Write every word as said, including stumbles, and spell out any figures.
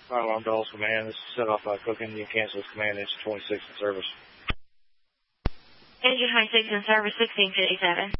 Fire alarm Dulles command. This is set off by Cook Indian. Cancel this command. Engine twenty-six in service. Engine twenty-six in service, sixteen fifty-seven.